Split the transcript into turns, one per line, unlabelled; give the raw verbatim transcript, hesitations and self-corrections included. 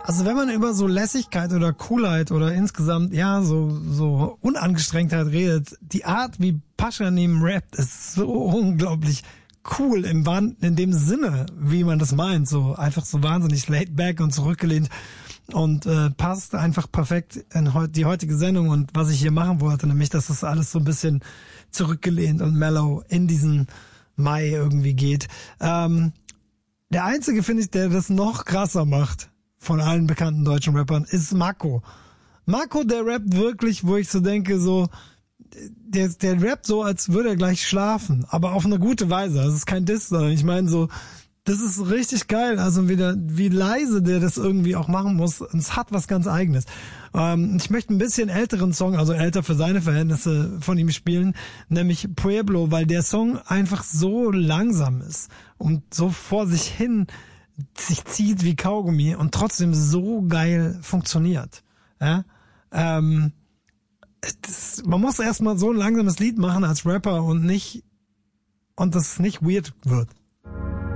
Also wenn man über so Lässigkeit oder Coolheit oder insgesamt, ja, so so Unangestrengtheit redet, die Art, wie Pascha neben rappt, ist so unglaublich cool im Wahn, in dem Sinne, wie man das meint. So einfach so wahnsinnig laid back und zurückgelehnt und äh, passt einfach perfekt in heut, die heutige Sendung und was ich hier machen wollte, nämlich, dass das alles so ein bisschen zurückgelehnt und mellow in diesen Mai irgendwie geht. Ähm, der einzige, finde ich, der das noch krasser macht von allen bekannten deutschen Rappern, ist Marco. Marco, der rappt wirklich, wo ich so denke, so, der, der rappt so, als würde er gleich schlafen, aber auf eine gute Weise. Das ist kein Diss, sondern ich meine so, das ist richtig geil. Also wie, der, wie leise der das irgendwie auch machen muss. Und es hat was ganz Eigenes. Ähm, ich möchte ein bisschen älteren Song, also älter für seine Verhältnisse, von ihm spielen, nämlich Pueblo, weil der Song einfach so langsam ist und so vor sich hin sich zieht wie Kaugummi und trotzdem so geil funktioniert. Ja? Ähm, das, man muss erstmal so ein langsames Lied machen als Rapper und nicht und das nicht weird wird.